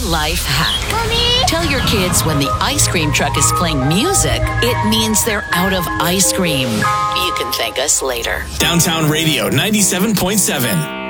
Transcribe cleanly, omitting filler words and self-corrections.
life hack. Mommy? Tell your kids when the ice cream truck is playing music, it means they're out of ice cream. You can thank us later. Downtown Radio 97.7.